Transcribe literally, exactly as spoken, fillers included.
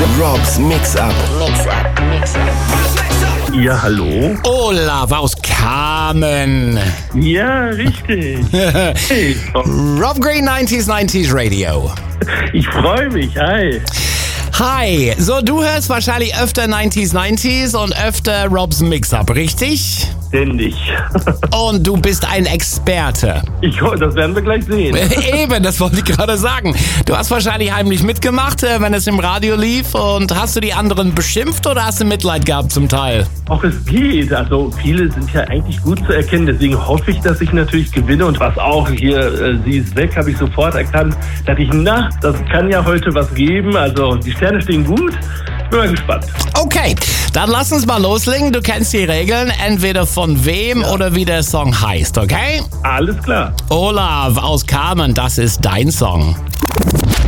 Robs Mix-Up. Mix-Up, Mix-Up. Ja, hallo? Olaf aus Kamen. Ja, richtig. Hey, Rob Green neunzig neunzig Radio. ich freue mich. Hi. Hi, so du hörst wahrscheinlich öfter neunzig neunzig und öfter Robs Mix-Up, richtig? Ständig. Und du bist ein Experte. Ich hoffe, das werden wir gleich sehen. Eben, das wollte ich gerade sagen. Du hast wahrscheinlich heimlich mitgemacht, äh, wenn es im Radio lief. Und hast du die anderen beschimpft oder hast du Mitleid gehabt zum Teil? Auch es geht. Also viele sind ja eigentlich gut zu erkennen. Deswegen hoffe ich, dass ich natürlich gewinne. Und was auch hier, äh, sie ist weg, habe ich sofort erkannt. Da dachte ich, na, das kann ja heute was geben. Also die Sterne stehen gut. Ich bin mal gespannt. Okay, dann lass uns mal loslegen. Du kennst die Regeln, entweder von wem ja. oder wie der Song heißt, okay? Alles klar. Olaf aus Kamen, das ist dein Song.